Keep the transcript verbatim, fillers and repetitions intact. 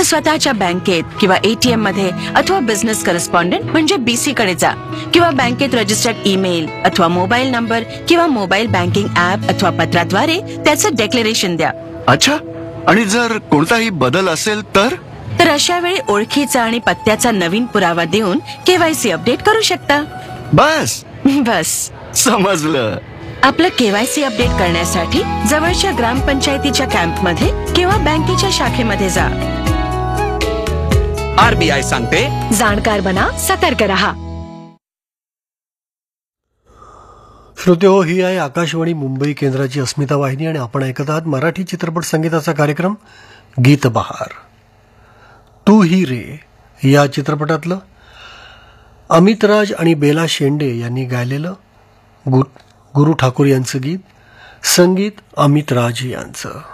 स्वतःच्या बँकेत किंवा एटीएम मध्ये अथवा बिझनेस करस्पॉन्डंट म्हणजे बीसी कडे जा, किंवा बँकेत रजिस्टर्ड ईमेल अथवा मोबाईल नंबर किंवा मोबाईल बँकिंग ऍप अथवा पत्राद्वारे त्याचं डेक्लेरेशन द्या. अच्छा, आणि जर कोणताही बदल असेल तर तर अशा वेळी ओळखीचा आणि पत्त्याचा नवीन पुरावा देऊन केवायसी अपडेट करू शकता. बस बस समजलं. आपलं केवायसी अपडेट करण्यासाठी जवळच्या ग्रामपंचायतीच्या कॅम्पमध्ये किंवा बँकेच्या शाखेमध्ये जा. आरबीआय सांगते, जाणकार बना, सतर्क रहा. श्रोते हो, ही आहे आकाशवाणी मुंबई केंद्राची अस्मिता वाहिनी आणि आपण ऐकत आहात मराठी चित्रपट संगीताचा कार्यक्रम गीत बहार. तू ही रे या चित्रपटातलं अमितराज आणि बेला शेंडे यांनी गायलेलं गुरु ठाकूर यांचं गीत, संगीत अमितराज यांचं.